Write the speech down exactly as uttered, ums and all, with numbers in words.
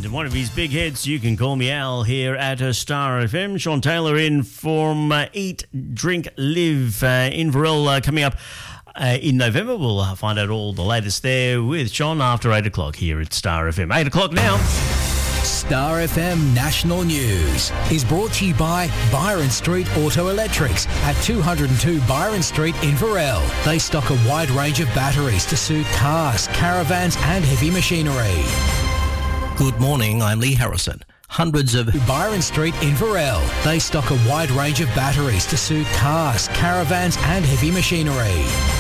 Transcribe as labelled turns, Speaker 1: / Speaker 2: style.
Speaker 1: and one of his big hits, You Can Call Me Al, here at uh, Star F M. Sean Taylor in from uh, Eat, Drink, Live uh, in Inverell uh, coming up uh, in November. We'll uh, find out all the latest there with Sean after eight o'clock here at Star F M. eight o'clock now.
Speaker 2: Star F M National News is brought to you by Byron Street Auto Electrics at two oh two Byron Street, Inverell. They stock a wide range of batteries to suit cars, caravans and heavy machinery.
Speaker 3: Good morning, I'm Lee Harrison. Hundreds of
Speaker 2: Byron Street, Inverell. They stock a wide range of batteries to suit cars, caravans and heavy machinery.